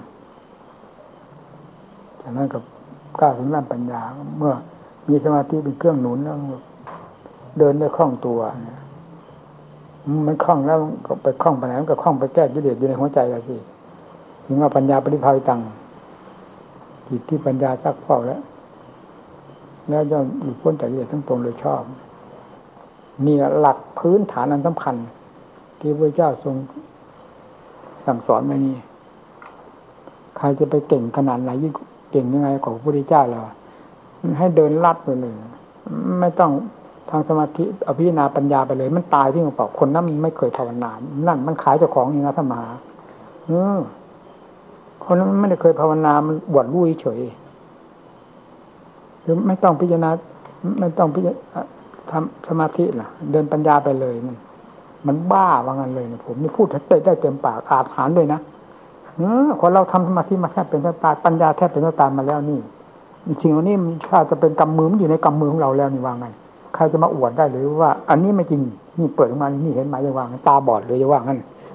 ฉะนั้นกับกล้าถึงด้านปัญญาเมื่อมีสมาธิเป็นเครื่องหนุนแล้วเดินได้คล่องตัวมันคล่องแล้วก็ไปคล่องไปไหนมันก็คล่องไปแก้กิเลสอยู่ในหัวใจแล้วสิถึงว่าปัญญาปริภาวิตังจิตที่ปัญญาซักฟอกแล้วแล้วย่อมหลุดพ้นจากกิเลสทั้งปวงโดยชอบนี่หลักพื้นฐานอันสำคัญที่พระเจ้าทรงสั่งสอนมานี่ใครจะไปเก่งขนาดไหนยิ่งเก่งยังไงของพระพุทธเจ้าเราให้เดินลัดไปเลยไม่ต้องทางสมาธิอภิญญาปัญญาไปเลยมันตายที่มันบอกคนนั้นมันไม่เคยภาวนานั่นมันขายเจ้าของนี่นะธรรมะเออคนนั้นไม่ได้เคยภาวนามันบวชรู้เฉยหรือไม่ต้องพิจารณาไม่ต้องพิจารณาทำสมาธิล่ะเดินปัญญาไปเลยมันมันบ้าว่างั้นเลยนะผมนี่พูดได้ได้เต็มปากอาถรรพ์ด้วยนะเออคนเราทำสมาธิมาแค่เป็นตาปัญญาแทบเป็นตามาแล้วนี่จริงๆนี่มันถ้าจะเป็นกำมือมันอยู่ในกำมือของเราแล้วนี่ว่าไงใครจะมาอวดได้หรือว่าอันนี้ไม่จริงนี่เปิดออกมานี่เห็นไหมจะว่าตาบอดเลยจะว่างั้น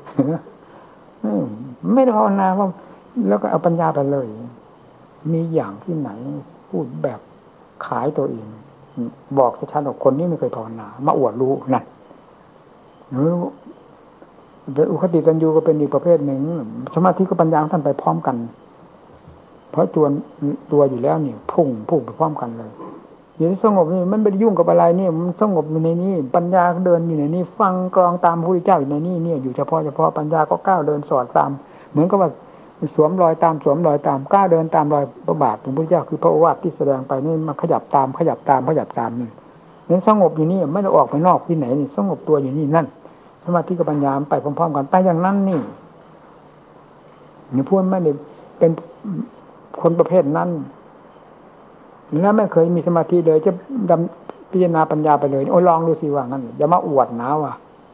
ไม่ได้ภาวนาว่าแล้วก็เอาปัญญาไปเลยมีอย่างที่ไหนพูดแบบขายตัวเองบอกชัดๆว่าคนนี้ไม่เคยภาวนามาอวดรู้นั่นหรือเป็นอุคติตัญญูก็เป็นอีกประเภทหนึ่งสมาธิกับปัญญาท่านไปพร้อมกันเพราะตัวตัวอยู่แล้วนี่พุ่งพุ่งไปพร้อมกันเลยอยู่ที่สงบนี่มันไม่ได้ยุ่งกับอะไรนี่มันสงบอยู่ในนี้ปัญญาเดินอยู่ในนี้ฟังกรองตามพระพุทธเจ้าอยู่ในนี้เนี่ยอยู่เฉพาะเฉพาะปัญญาก็ก้าวเดินสอดตามเหมือนกับว่าสวมรอยตามสวมรอยตามก้าวเดินตามรอยพระบาทของพระพุทธเจ้าคือพระโอวาทที่แสดงไปนี่มาขยับตามขยับตามขยับตามนี่นี่สงบอยู่นี่ไม่ได้ออกไปนอกที่ไหนนี่สงบตัวอยู่นี่นั่นสมาธิกับปัญญาไปพร้อมๆกันไปอย่างนั้นนี่นี่พูดไม่ได้เป็นคนประเภทนั้นแล้วไม่เคยมีสมาธิเลยจะดำพิจารณาปัญญาไปเลยโอ้ลองดูสิว่างั้นอย่ามาอวดนะว่ะ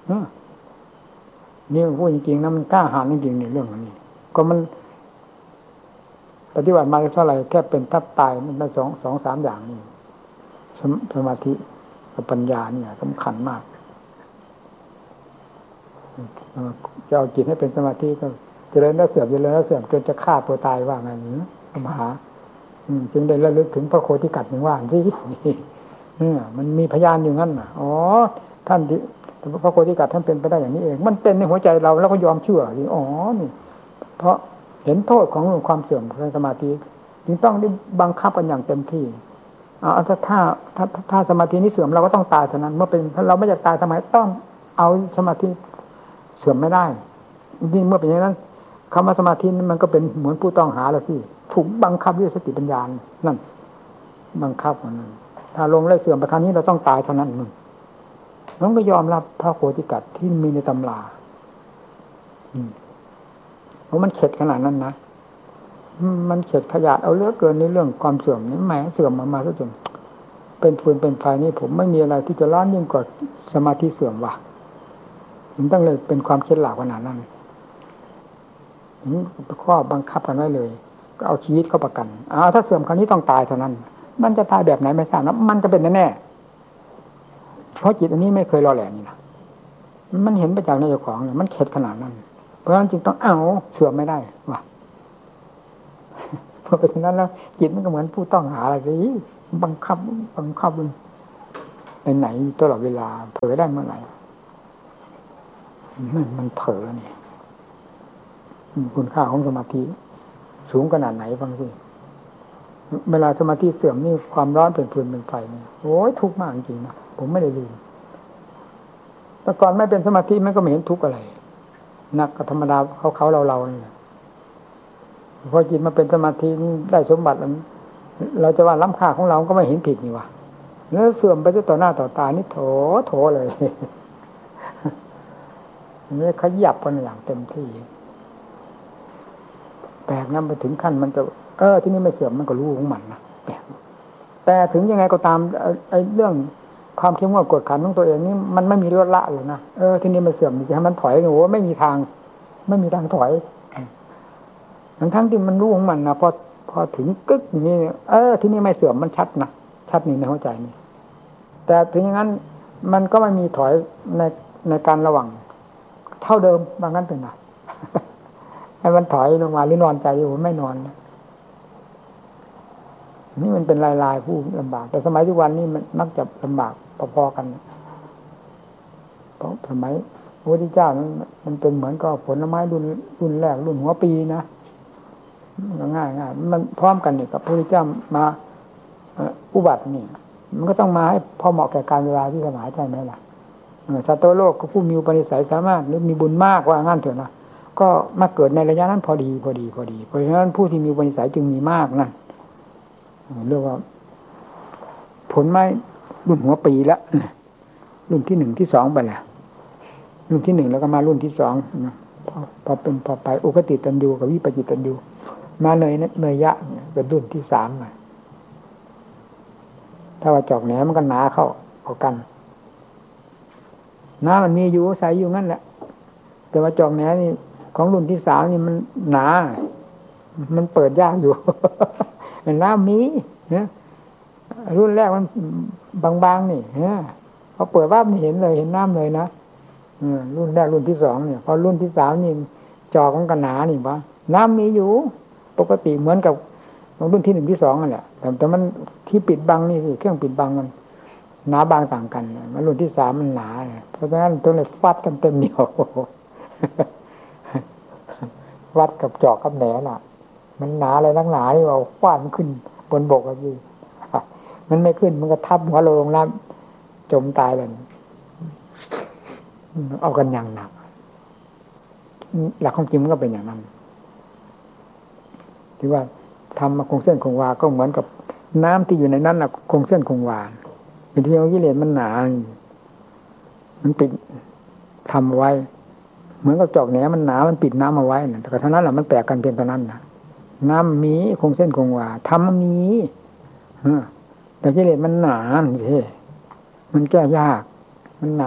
นี่พูดจริงๆนะมันกล้าหาญจริงๆในเรื่องนี้ก็มันปฏิบัติมาเท่าไหร่แค่เป็นทับตายมันได้สองสองสามอย่างนี่สมาธิกับปัญญาเนี่ยสำคัญมากจะเอาจิตให้เป็นสมาธิก็เจริญแล้วเสื่อมเจริญแล้วเสื่อมจนจะฆ่าตัวตายว่าไงหรือมหาจึงได้ระลึกถึงพระโคติกัดอย่างว่าที่เนี่ยมันมีพยานอยู่งั้นน่ะอ๋อท่านที่พระโคติกัดท่านเป็นไปได้อย่างนี้เองมันเป็นในหัวใจเราแล้วก็ยอมเชื่ออ๋อนี่เพราะเห็นโทษของความเสื่อมในสมาธิจึงต้องได้บังคับกันอย่างเต็มที่เอาถ้าถ้าถ้าถ้าสมาธินี้เสื่อมเราก็ต้องตายเท่านั้นเมื่อเป็นเราไม่อยากตายทำไมต้องเอาสมาธิเสื่อมไม่ได้นี่เมื่อเป็นอย่างนั้นคำว่าสมาธิมันก็เป็นเหมือนผู้ต้องหาแล้วที่ถูกบังคับด้วยสติปัญญานั่นบังคับมันถ้าลงเลยเสื่อมไปครั้งนี้เราต้องตายเท่านั้นมึงน้องก็ยอมรับพระโคติกัดที่มีในตำราเพราะมันเข็ดขนาดนั้นนะมันเข็ดขยาดเอาเลือกเกินในเรื่องความเสื่อมนี่แหมเสื่อมมามาซะจนเป็นฟืนเป็นไฟนี่ผมไม่มีอะไรที่จะร้อนยิ่งกว่าสมาธิเสื่อมว่ะถึงต้องเลยเป็นความเข็ดหลาบขนาดนั้นข้อบังคับกันไว้เลยก็เอาชีวิตเข้าประกันอ้าวถ้าเสื่อมคราวนี้ต้องตายเท่านั้นมันจะตายแบบไหนไม่ทราบนะมันจะเป็นแน่ๆเพราะจิตอันนี้ไม่เคยรอแหลนี่นะมันเห็นประจักษ์ในเจ้าของเนี่ยมันเข็ดขนาดนั้นเพราะฉะนั้นจึงต้องเอาเสื่อมไม่ได้ว่ะพเพราะฉะนั้นแล้วจิตมันก็เหมือนผู้ต้องหาอะไรสิบังคับบังคับไปไหนตลอดเวลาเผลอได้เมื่อไหร่มันมันเผลอเนี่ยคุณค่าของสมาธิสูงขนาดไหนฟังสิเวลาสมาธิเสื่อมนี่ความร้อนเป็นฟืนเป็นไฟเนี่ยโอ้ยทุกข์มากจริงนะผมไม่ได้ลืมแต่ก่อนไม่เป็นสมาธิมันก็ไม่เห็นทุกข์อะไรนักธรรมดาเขาเขาเราเราเนี่ยพอจิตมาเป็นสมาธินี่ได้สมบัติเราจะว่าล้ำค่าของเราก็ไม่เห็นผิดนี่วะแล้วเสื่อมไปต่อหน้าต่อตานี่โถโถเลยนี่ขยับกันอย่างเต็มที่แปลกนำไปถึงขั้นมันจะเออที่นี่ไม่เสื่อมมันก็รู้ของมันนะแปลกแต่ถึงยังไงก็ตามไอ้เรื่องความเข้มงวดกดขันของตัวเองนี่มันไม่มีลดละเลยนะเออที่นี่ไม่เสื่อมจะให้มันถอยโอ้ไม่มีทางไม่มีทางถอยทั้งทั้งที่มันรู้ของมันนะพอพอถึงกึกนี่เออที่นี่ไม่เสื่อมมันชัดนะชัดนี่ในหัวใจนี่แต่ถึงอย่างนั้นมันก็ไม่มีถอยในในการระหว่างเท่าเดิมบางงั้นเป็นไงให้มันถอยลงมาหรือนอนใจอยู่ไม่นอนนี่มันเป็นลายลายผู้ลำบากแต่สมัยทุกวันนี้มันมักจะลำบากพอๆกันเพราะสมัยพระพุทธเจ้านั้นมันเป็นเหมือนกับผลไม้รุ่นรุ่นแรกรุ่นหัวปีนะง่ายง่ายมันพร้อมกันเนี่ยกับพระพุทธเจ้ามาอุบัตินี่มันก็ต้องมาให้พอเหมาะแก่การเวลาที่สมัยใช่ไหมล่ะสัตว์โลกก็ผู้มีอุปนิสัยสามารถหรือมีบุญมากว่างั้นเถอะนะก็มาเกิดในระยะนั้นพอดีพอดีพอดีเพราะฉะนั้นผู้ที่มีอุปนิสัยจึงมีมากนั่นเรียกว่าผลไม้รุ่นหัวปีละรุ่นที่หนึ่งที่สองไปแหละรุ่นที่หนึ่งแล้วก็มารุ่นที่สองพอพอเป็นพอไปอุคติตันยูกับวิปจิตันยูมาเนยเนยยะเป็นรุ่นที่สามมาถ้าว่าจอกแหนมันก็หนาเข้าเข้ากันน้ามันมีอยู่ใสอยู่งั้นแหละแต่ว่าจอกแหนนี่ของรุ่นที่สามนี่มันหนามันเปิดยากอยู่น้ำมีเนี่ยรุ่นแรกมันบางๆนี่เนี่ยพอเปิดว่ามันเห็นเลยเห็นน้ำเลยนะรุ่นแรกรุ่นที่สองเนี่ยพอรุ่นที่สามนี่จอกของกันหนานี่วะน้ำมีอยู่ปกติเหมือนกับรุ่นที่หนึ่งที่สองนั่นแหละแต่แต่มันที่ปิดบังนี่สิเครื่องปิดบังมันหนาบางต่างกันมันรุ่นที่สามมันหนาเพราะฉะนั้นตัวนี้ฟัดกันเต็มเหนียววัดกับจอกกับแหนน่ะมันหนาอะไรนักหนาที่เอาฟาดมันขึ้นบนบกอะพี่มันไม่ขึ้นมันก็ทับหัวลงน้ำจมตายเลยเอากันอย่างหนักหลักของจริงมันก็เป็นอย่างนั้นที่ว่าทำมาคงเส้นคงวาก็เหมือนกับน้ำที่อยู่ในนั้นน่ะคงเส้นคงวาเป็นที่ของกิเลสมันหนามันปิดทำไว้เหมือนกับจอกแหนมันหนามันปิดน้ำเอาไว้นะแต่เท่านั้นแหละมันแปลกกันเพียงเท่านั้นนะน้ำมีคงเส้นคงวาทำมันมีแต่กิเลสมันหนาสิมันแก้ยากมันหนา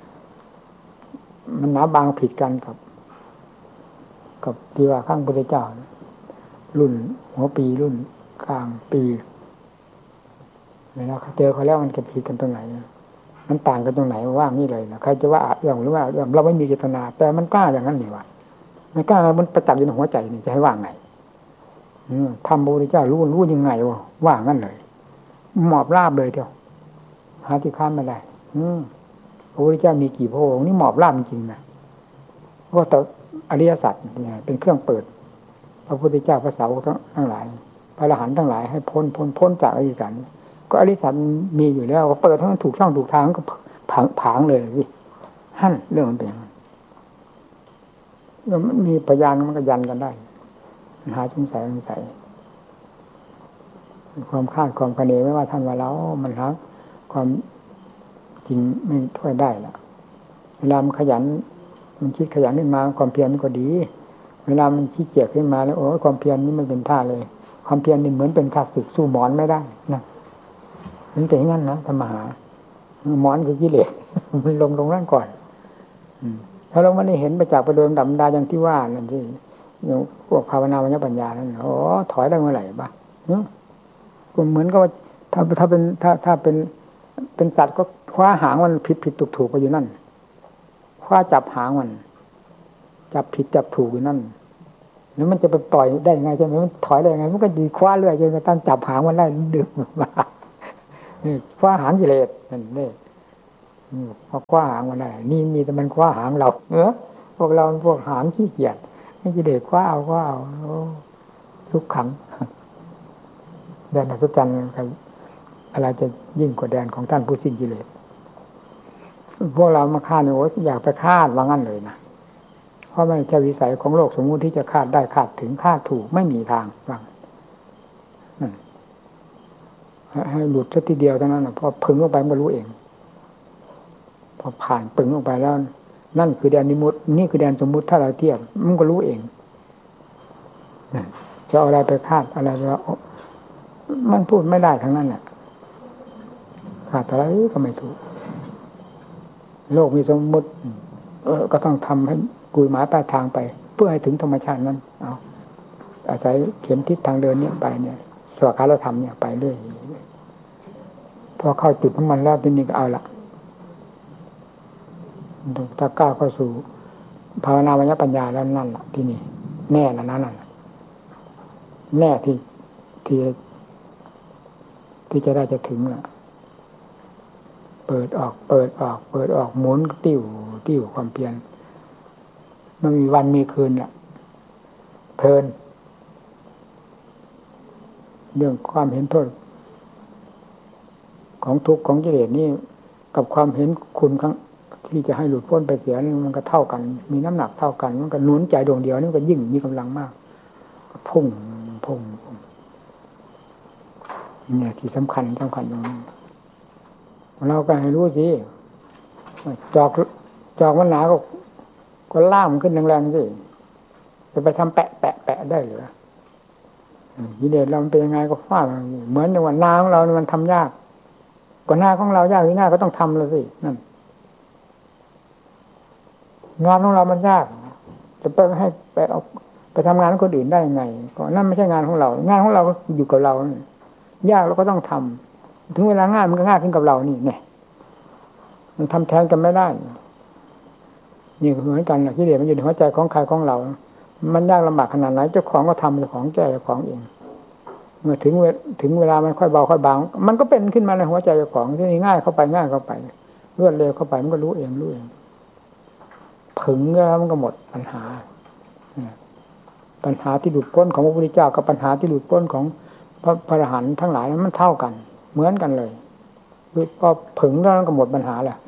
มันหนาบางผิดกันกับกับที่ว่าข้างพุทธเจ้ารุ่นหัวปีรุ่นกลางปีเวลาเจอเขาแล้วมันจะผิดกันตรงไหนมันต่างกันตรงไหนว่างี้เลยนะใครจะว่าเรื่องหรือว่าเรื่องเราไม่มีเจตนาแต่มันกล้าอย่างนั้นนี่วะมันกล้ามันประจักษ์อยู่ในหัวใจนี่จะให้ว่าไงทำพระพุทธเจ้ารู้รู้ยังไงวะว่างั้นเลยหมอบราบเลยเดียวหาที่ข้ามไม่ได้พระพุทธเจ้ามีกี่พระองค์นี่หมอบราบจริงๆนะเพราะแต่อริยสัจเนี่ยเป็นเครื่องเปิดพระพุทธเจ้าพระสาวกทั้งหลายพระอรหันต์ทั้งหลายให้พ้นพ้นพ้นจากอริยสัจก็อริยสัจมีอยู่แล้วเปิดให้มันถูกช่องถูกทางก็ผางผางเลยสิหั่นเรื่องมันเป็นอย่างนั้นมันมีพยานมันก็ยันกันได้หาสงสัยสงสัยความคาดความคะเนไม่ว่าท่านว่าแล้วมันหาความจริงไม่ถ้วยได้ละเวลามันขยันมันคิดขยันขึ้นมาความเพียรมันก็ดีเวลามันขี้เกียจขึ้นมาแล้วโอ้ความเพียรนี่มันเป็นท่าเลยความเพียรนี่เหมือนเป็นข้าศึกสู้หมอนไม่ได้นะมันเป็นอย่างนั้นนะธรรมหาหมอนคือกิเลสมันลงลงนั่นก่อนถ้าเราไม่ได้เห็นไปจากประโดมดำดาอย่างที่ว่านั่นที่อย่างพวกภาวนาวิญญาปัญญานั่นโอ้ถอยได้เมื่อไหร่บ้างก็เหมือนกับว่าถ้าถ้าเป็นถ้าถ้าเป็นเป็นสัตว์ก็คว้าหางมันผิดผิดถูกถูกไปอยู่นั่นคว้าจับหางมันจับผิดจับถูกอยู่นั่นแล้วมันจะไปปล่อยได้ยังไงใช่ไหมมันถอยได้ยังไงมันก็ดีคว้าเรื่อยจนกระทั่งจับหางมันได้ดึงมานี่คว้าหางกิเลสนั่นนี่พอคว้าหางมันได้นี่มีแต่มันคว้าหางเราเออพวกเราพวกหางขี้เกียจให้กิเลสคว้าเอาคว้าเอาทุกขังแดนอัศจรรย์อะไรจะยิ่งกว่าแดนของท่านผู้สิ้นกิเลสพวกเรามาคาดเนี่ยโอ้อยากไปคาดว่างั้นเลยนะเพราะไม่ใช่วิสัยของโลกสมมุติที่จะคาดได้คาดถึงคาดถูกไม่มีทางว่าให้หลุดสักทีเดียวเท่านั้นนะพอพึงออกไปมันก็รู้เองพอผ่านปึงออกไปแล้วนั่นคือแดนนิมุตนี่คือแดนสมมุติถ้าเราเทียบมันก็รู้เองจะเอาอะไรไปคาดอะไรไปมันพูดไม่ได้ทั้งนั้นแหละคาดอะไรก็ไม่ถูกโลกมีสมมุติเออก็ต้องทำให้กุยหมายปลายทางไปเพื่อให้ถึงธรรมชาตินั้นเอาอาศัยเข็มทิศทางเดินเนี่ยไปเนี่ยสวากาลธรรมเนี่ยไปเรื่อยพอเข้าจุดของมันแล้วทีนี้ก็เอาละถ้าก้าวเข้าสู่ภาวนาวิญญาปัญญาแล้วนั่นแหละที่นี่แน่นะนั่นน่ะแน่ที่ที่ที่จะได้จะถึงน่ะเปิดออกเปิดออกเปิดออกหมุนติ้วติ้วความเพียรมันมีวันมีคืนเนี่ยเพลินเรื่องความเห็นโทษของทุกข์ของกิเลสนี่กับความเห็นคุณครั้งที่จะให้หลุดพ้นไปเสียมันก็เท่ากันมีน้ำหนักเท่ากันมันก็หนุนใจดวงเดียวนี่ก็ยิ่งมีกำลังมากพุ่งพุ่งเนี่ยที่สำคัญสำคัญตรงนี้เราก็ให้รู้สิจอกจอกมันหนาก็ก็ล่ามขึ้นแรงๆสิจะไปทำแปะแปะแปะได้หรือกิเลสเราเป็นยังไงก็ฟาดเหมือนอย่างว่านาของเรามันทำยากกว่าหน้าของเรายากที่หน้าก็ต้องทำเลยสินั่นงานของเรามันยากจะไปให้ไปเอาไปทำงานของคนอื่นได้ยังไงก็นั่นไม่ใช่งานของเรางานของเราก็อยู่กับเรายากเราก็ต้องทำถึงเวลาง่ายมันก็ง่ายขึ้นกับเรานี่เนี่ยมันทำแทนกันไม่ได้นี่เหมือนกันนะที่เดียวมันอยู่ในหัวใจของใครของเรามันยากลำบากขนาดไหนเจ้าของก็ทำเจ้าของแก้เจ้าของเองเมื่อถึงถึงเวลามันค่อยเบาค่อยบางมันก็เป็นขึ้นมาในหัวใจเจ้าของที่ง่ายเข้าไปง่ายเข้าไปรวดเร็วเข้าไปมันก็รู้เองรู้เองผึ่งแล้วมันก็หมดปัญหาปัญหาที่หลุดพ้นของพระพุทธเจ้ากับปัญหาที่หลุดพ้นของพระพระอรหันต์ทั้งหลายมันเท่ากันเหมือนกันเลยพอผึ่งแล้วมันก็หมดปัญหาแหละ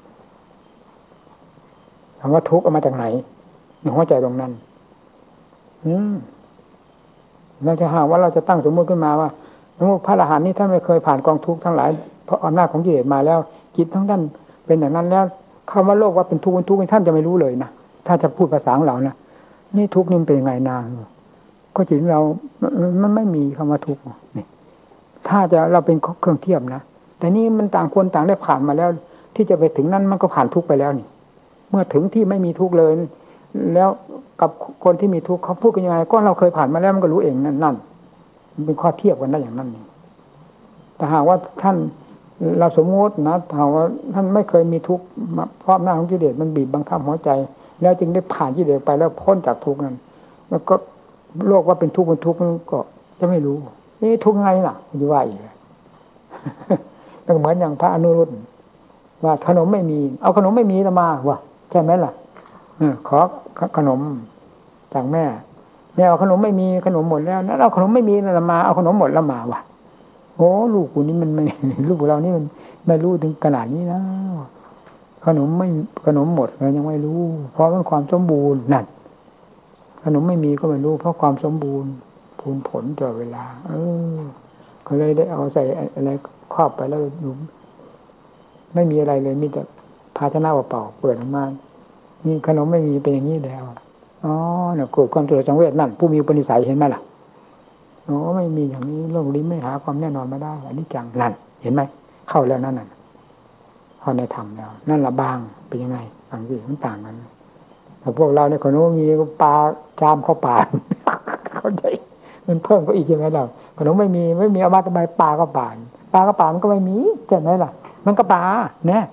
ถามว่าทุกข์เอามาจากไหนในหัวใจตรงนั้นอืมเราจะหาว่าเราจะตั้งสมมติขึ้นมาว่าสมมติพระอรหันต์นี่ท่านไม่เคยผ่านกองทุกข์ทั้งหลายเพราะอำนาจของกิเลสมาแล้วจิตทั้งท่านเป็นอย่างนั้นแล้วคำว่าโลกว่าเป็นทุกข์เป็นทุกข์ท่านจะไม่รู้เลยนะถ้าจะพูดภาษาของเรานะนี่ทุกข์นี่เป็นยังไงนางก็จิตเรามันไม่มีคำว่าทุกข์นี่ถ้าจะเราเป็นเครื่องเทียบนะแต่นี่มันต่างคนต่างได้ผ่านมาแล้วที่จะไปถึงนั้นมันก็ผ่านทุกข์ไปแล้วนี่เมื่อถึงที่ไม่มีทุกข์เลยแล้วกับคนที่มีทุกข์เขาพูดกันยังไงก็เราเคยผ่านมาแล้วมันก็รู้เองนั่นนั่นมันเป็นข้อเทียบกันได้อย่างนั้นนี่แต่หากว่าท่านเราสมมตินะถามว่าท่านไม่เคยมีทุกข์เพราะอำนาจของกิเลสมันบีบบังคับหัวใจแล้วจึงได้ผ่านกิเลสไปแล้วพ้นจากทุกข์นั้นแล้วก็โลกว่าเป็นทุกข์เป็นทุกข์มันก็จะไม่รู้นี่ทุกข์ไงล่ะอยู่ว่าอีกก็เหมือนอย่างพระอนุรุตว่าขนมไม่มีเอาขนมไม่มีละมาว่ะใช่ไหมล่ะขอขนมจากแม่เนี่ยเอาขนมไม่มีขนมหมดแล้วแล้วเอาขนมไม่มีละมาเอาขนมหมดละมาว่ะโอ้ลูกกูนี่มันไม่ลูกเรานี่มันไม่รู้ถึงขนาดนี้นะขนมไม่ขนมหมดเรายังไม่รู้เพราะมันความสมบูรณ์นั่นขนมไม่มีก็ไม่รู้เพราะความสมบูรณ์พูนผลต่อเวลาเออเขาเลยได้เอาใส่อะไรครอบไปแล้วดูไม่มีอะไรเลยมีแต่ภาชนะเปล่าๆเปิดออกมานี่ขนมไม่มีเป็นอย่างนี้แล้วอ๋อเนี่ยโกรธความโกรธสังเวชนั่นผู้มีอุปนิสัยเห็นไหมล่ะโอ้ไม่มีอย่างนี้โลกนี้ไม่หาความแน่นอนมาได้อันนี้จังนั่นเห็นไหมเข้าแล้วนั่นน่ะเข้าในธรรมแล้วนั่นละบางเป็นยังไงบางทีมันต่างกันแต่พวกเราเนี่ยขนมมีปลาจามเข้าปากเข้าใจมันเพิ่มก็อีกใช่ไหมเราขนมไม่มีไม่มีเอามาทำไมปลาก็ป่านปลาก็ป่านมันก็ไม่มีใช่ไหมล่ะมันก็ปลาเนี่ย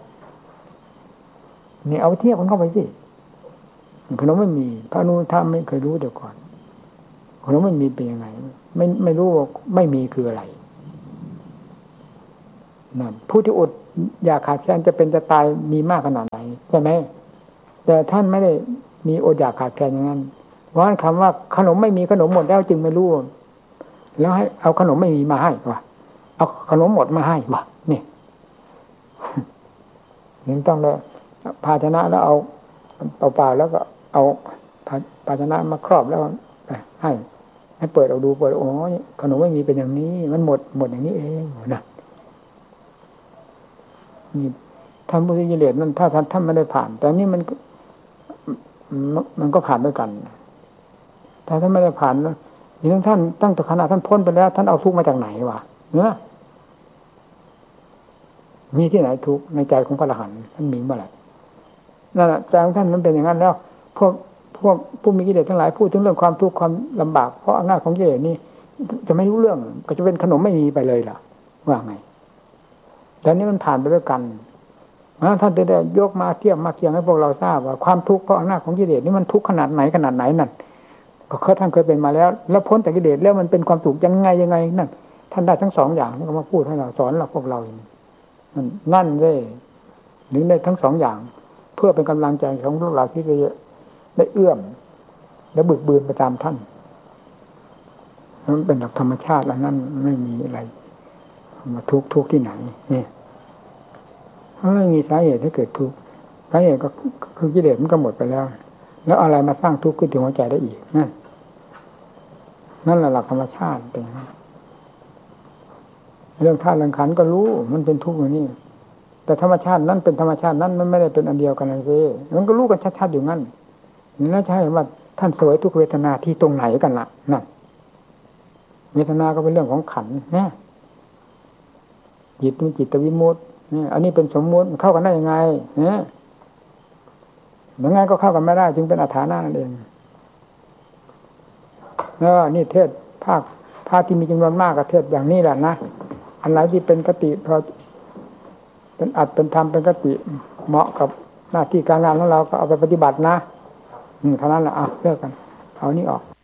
นี่เอาเทียบมันเข้าไปสิขนมไม่มีพระอนุท่านไม่เคยรู้เดี๋ยวก่อนขนมไม่มีเป็นยังไงไม่ไม่รู้ว่าไม่มีคืออะไรนั่นผู้ที่อดอยากขาดแคลนจะเป็นจะตายมีมากขนาดไหนใช่ไหมแต่ท่านไม่ได้มีอดอยากขาดแคลนอย่างนั้นเพราะฉะนั้นคำว่าขนมไม่มีขนมหมดแล้วจึงไม่รู้แล้วให้เอาขนมไม่มีมาให้วะเอาขนมหมดมาให้วะนี่ยังต้องเลยภาชนะแล้วเอาเปล่าๆแล้วก็เอาภาชนะมาครอบแล้วให้ให้เปิดเอาดูเปิดโอ้ยขนมไม่มีเป็นอย่างนี้มันหมดหมดอย่างนี้เองนะนี่ท่านผู้ที่กิเลสนั่นถ้าท่านท่านไม่ได้ผ่านแต่นี่มันมันก็ผ่านด้วยกันถ้าท่านไม่ได้ผ่านแล้วอย่างนั้นท่านตั้งแต่ขณะท่านพ้นไปแล้วท่านเอาทุกข์มาจากไหนวะเนื้อมีที่ไหนทุกข์ในใจของพระอรหันต์ท่านมีเมื่อไหร่นั่นแหละใจของท่านมันเป็นอย่างนั้นแล้วพวกพวกผู้มีกิเลสทั้งหลายพูดถึงเรื่องความทุกข์ความลำบากเพราะอำนาจของกิเลสนี่จะไม่รู้เรื่องก็จะเป็นขนมไม่มีไปเลยล่ะว่าไงแต่นี้มันผ่านไปด้วยกันท่านจะได้ยกมาเทียบมาเคียงให้พวกเราทราบว่าความทุกข์เพราะอำนาจของกิเลสนี่มันทุกข์ขนาดไหนขนาดไหนนั่นก็เคยท่านเคยเป็นมาแล้วแล้วพ้นจากกิเลสแล้วมันเป็นความสุขยังไงยังไงนั่นท่านได้ทั้งสองอย่างนี่ก็มาพูดให้เราสอนเราพวกเรานั่นนั่นเลยหรือได้ทั้งสองอย่างเพื่อเป็นกำลังใจของพวกเราที่จะได้เอื้อมและบึกบืนไปตามท่านมันเป็นหลักธรรมชาติแล้วนั่นไม่มีอะไรมาทุกข์ทุกข์ที่ไหนนี่ไม่มีสาเหตุให้เกิดทุกข์สาเหตุก็คือกิเลสมันก็หมดไปแล้วแล้วอะไรมาสร้างทุกข์ขึ้นถึงหัวใจได้อีกนั่นนั่นแหละหลักธรรมชาติเป็นเรื่องธาตุเรื่องขันธ์ก็รู้มันเป็นทุกข์อย่างนี้แต่ธรรมชาตินั้นเป็นธรรมชาตินั้นมันไม่ได้เป็นอันเดียวกันเลยสิมันก็รู้กันชัดๆอยู่งั้นแล้วใช่ว่าท่านสวยทุกเวทนาที่ตรงไหนกันล่ะนั่นเวทนาก็เป็นเรื่องของขันธ์นะจิตมีจิตวิมุตตินี่อันนี้เป็นสมมุติเข้ากันได้ยังไงเนี่ยยังไงก็เข้ากันไม่ได้จึงเป็นอัฏฐานะนั่นเองแล้วนี่เทศภาคภาคที่มีจำนวนมากกับเทศอย่างนี้แหละนะอันไหนที่เป็นคติพอเป็นอัตเป็นธรรมเป็นคติเหมาะกับหน้าที่การงานของเราก็เอาไปปฏิบัตินะอืมเท่านั้นแหละอ่ะเลิกกันเอานี่ออก